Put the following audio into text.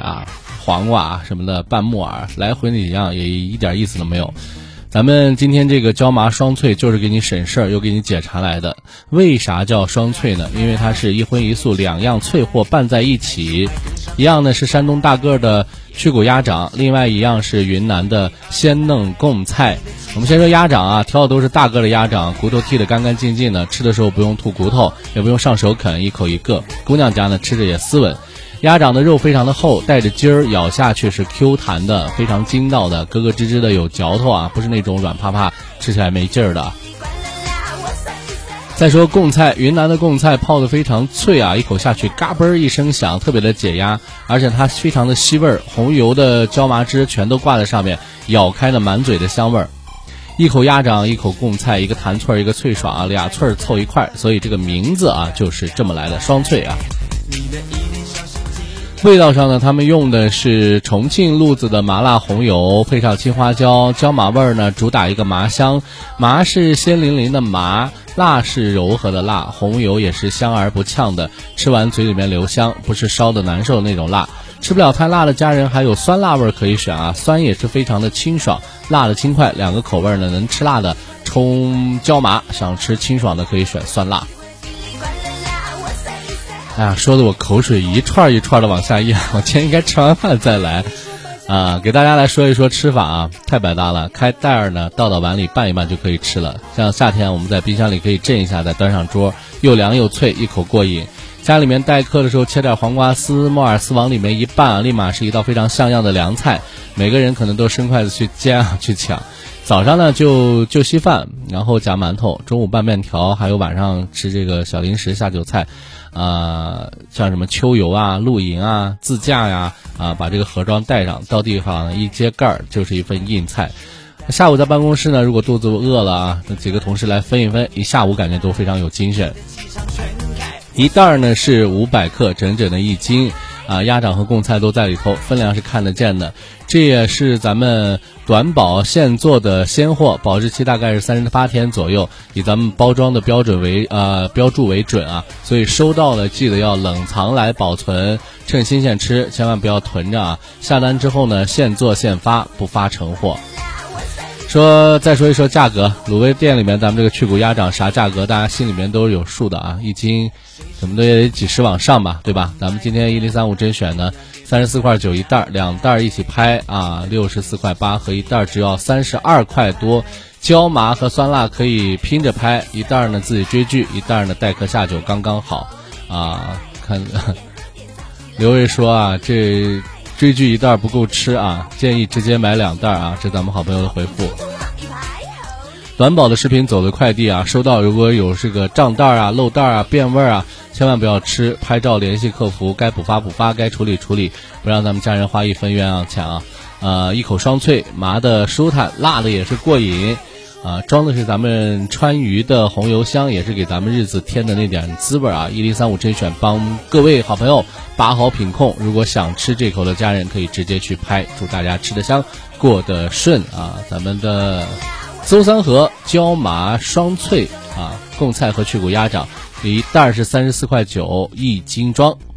啊、黄瓜啊什么的拌木耳，来回你一样，也一点意思都没有。咱们今天这个椒麻双脆就是给你省事儿又给你解馋来的。为啥叫双脆呢？因为它是一荤一素两样脆货拌在一起，一样呢是山东大个的去骨鸭掌，另外一样是云南的鲜嫩贡菜。我们先说鸭掌啊，挑的都是大个的鸭掌，骨头剔得干干净净的，吃的时候不用吐骨头，也不用上手啃，一口一个。姑娘家呢吃着也斯文。鸭掌的肉非常的厚，带着筋儿，咬下去是 Q 弹的，非常筋道的，咯咯吱吱的有嚼头啊，不是那种软趴趴吃起来没劲儿的。再说贡菜，云南的贡菜泡得非常脆啊，一口下去嘎嘣一声响，特别的解压，而且它非常的吸味儿，红油的椒麻汁全都挂在上面，咬开了满嘴的香味儿。一口鸭掌，一口贡菜，一个弹脆一个脆爽啊，俩脆儿凑一块，所以这个名字啊就是这么来的，双脆啊。味道上呢，他们用的是重庆路子的麻辣红油，配上青花椒，椒麻味儿呢主打一个麻香，麻是鲜淋淋的麻，辣是柔和的辣，红油也是香而不呛的，吃完嘴里面留香，不是烧的难受的那种辣。吃不了太辣的家人还有酸辣味可以选啊，酸也是非常的清爽，辣的轻快，两个口味呢，能吃辣的冲椒麻，想吃清爽的可以选酸辣。哎呀，说的我口水一串一串的往下咽，我今天应该吃完饭再来啊！给大家来说一说吃法啊，太百搭了。开袋儿呢，倒到碗里拌一拌就可以吃了。像夏天我们在冰箱里可以镇一下，再端上桌，又凉又脆，一口过瘾。家里面待客的时候，切点黄瓜丝、木耳丝往里面一拌啊，立马是一道非常像样的凉菜。每个人可能都伸筷子去煎啊，去抢。早上呢就稀饭，然后夹馒头，中午拌面条，还有晚上吃这个小零食下酒菜。像什么秋游啊、露营啊、自驾呀把这个盒装带上，到地方一揭盖儿就是一份硬菜。下午在办公室呢，如果肚子饿了啊，几个同事来分一分，一下午感觉都非常有精神。一袋呢是500克，整整的1斤啊，鸭掌和贡菜都在里头，分量是看得见的。这也是咱们短保现做的鲜货，保质期大概是38天左右，以咱们包装的标注为准啊，所以收到了记得要冷藏来保存，趁新鲜吃，千万不要囤着啊。下单之后呢，现做现发，不发成货。再说一说价格，卤味店里面咱们这个去骨鸭掌啥价格大家心里面都是有数的啊，一斤怎么都也得几十往上吧，对吧？咱们今天1035甄选呢34块9一袋，2袋一起拍啊，64块8和一袋只要32块多。椒麻和酸辣可以拼着拍，一袋呢自己追剧，一袋呢待客下酒，刚刚好啊。看刘卫说啊，这追剧一袋不够吃啊，建议直接买2袋啊，这咱们好朋友的回复。短保的视频走的快递啊，收到如果有这个胀袋啊、漏袋啊、变味啊，千万不要吃，拍照联系客服，该补发补发，该处理处理，不让咱们家人花一分冤枉钱啊。一口双脆，麻的舒坦，辣的也是过瘾装的是咱们川渝的红油香，也是给咱们日子添的那点滋味啊。1035甄选帮各位好朋友把好品控，如果想吃这口的家人可以直接去拍，祝大家吃得香，过得顺啊。咱们的邹三河椒麻双脆啊，贡菜和去骨鸭掌，一袋是34块9，1斤装。